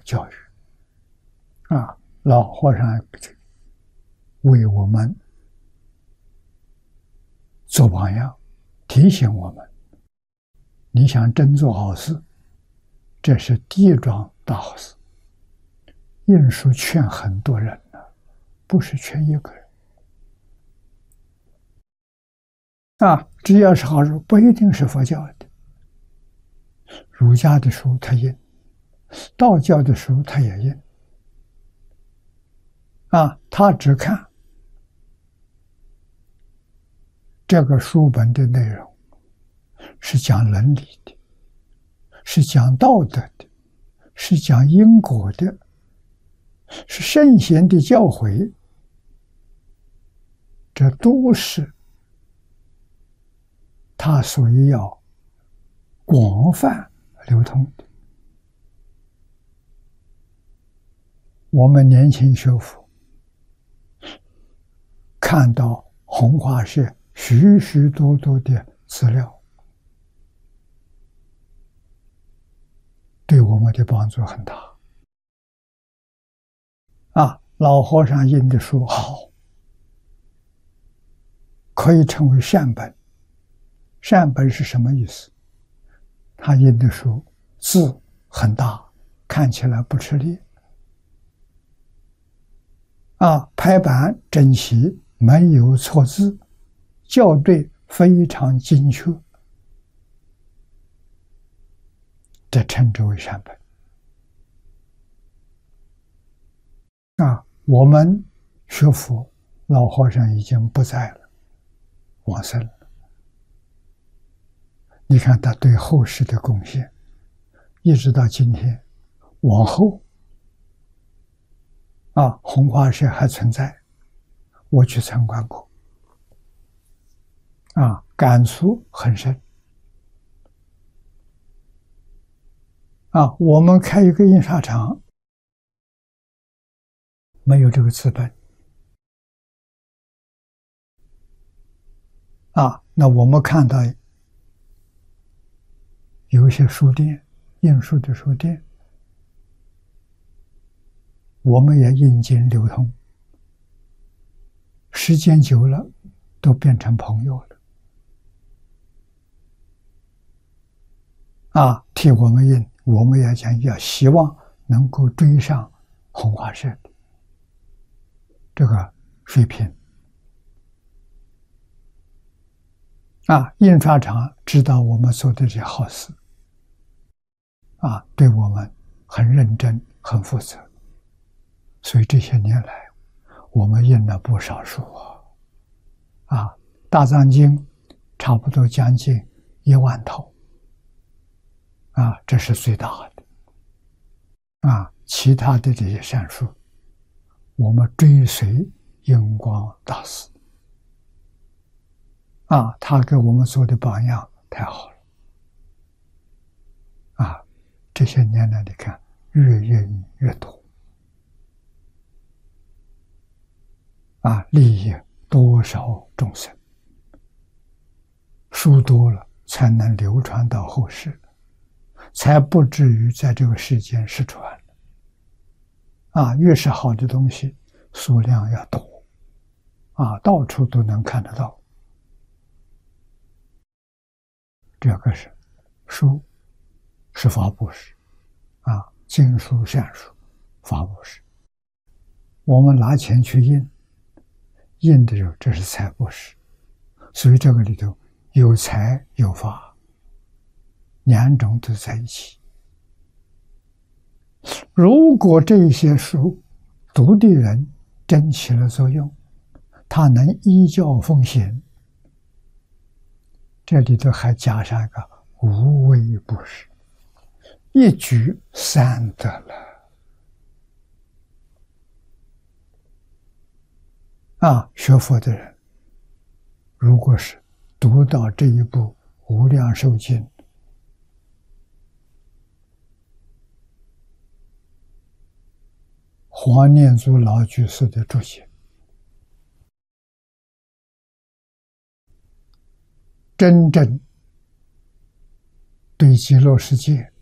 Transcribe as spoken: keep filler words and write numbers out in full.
教育啊，老和尚为我们做榜样，提醒我们：你想真做好事，这是地桩大好事。印书劝很多人呢，不是劝一个人啊。只要是好书，不一定是佛教的，儒家的书他印，道教的书他也印啊。他只看这个书本的内容是讲伦理的，是讲道德的，是讲因果的，是圣贤的教诲，这都是他所以要广泛流通的。我们年轻学佛，看到弘化社许许多多的资料，对我们的帮助很大啊。老和尚印的书好，可以称为善本。善本是什么意思？他印的书字很大，看起来不吃力啊，排版整齐，没有错字，校对非常精确，这称之为善本啊。我们学佛，老和尚已经不在了，往生了。你看他对后世的贡献，一直到今天，往后啊，弘化社还存在，我去参观过啊，感触很深啊。我们开一个印刷厂，没有这个资本啊，那我们看到有一些书店，印书的书店，我们也引进流通，时间久了都变成朋友了啊，替我们印，我们也讲要希望能够追上弘化社的这个水平啊。印刷厂知道我们做的这些好事啊，对我们很认真很负责，所以这些年来我们印了不少书啊，啊，大藏经差不多将近一万套啊，这是最大的啊。其他的这些善书，我们追随印光大师啊，他给我们做的榜样太好了啊。这些年来，你看越印越多啊，利益多少众生，书多了才能流传到后世，才不至于在这个世间失传啊。越是好的东西，数量要多啊，到处都能看得到。这个是书，是法布施啊，经书善书，法布施。我们拿钱去印，印的时候这是财布施，所以这个里头有财有法，两种都在一起。如果这些书读的人真起了作用，他能依教奉行，这里头还加上一个无为布施，一举三得了啊！学佛的人，如果是读到这一部《无量寿经》，黄念祖老居士的注解，真正对极乐世界